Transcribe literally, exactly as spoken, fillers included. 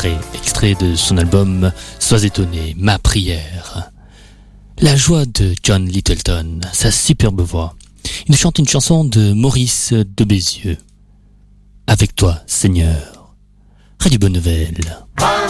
Déclaré, extrait de son album Sois étonné, ma prière. La joie de John Littleton, sa superbe voix. Il nous chante une chanson de Maurice de Bézieux. Avec toi, Seigneur. Radio Bonne Nouvelle. Bonne